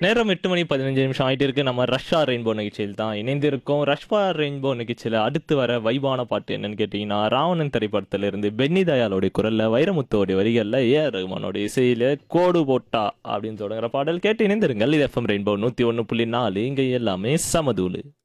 நேரம் 8 மணி 15 நிமிஷம் ஆயிட்டு இருக்கு. நம்ம ரஷ்ஷா ரெயின்போ நிகழ்ச்சியில் தான் இணைந்திருக்கோம். ரஷ்பா ரெயின்போ நிகழ்ச்சியில் அடுத்து வர வைபான பாட்டு என்னன்னு கேட்டீங்கன்னா, ராவணன் திரைப்படத்துல இருந்து பென்னி தயாளோடைய குரல்ல, வைரமுத்துவோடைய வரிகள்ல, ஏஆர் ரஹ்மானோட இசையில கோடு போட்டா அப்படின்னு தொடங்குற பாடல் கேட்டு இணைந்திருங்கள். இது எஃப்எம் ரெயின்போ 101.4. இங்க எல்லாமே சமதூளு.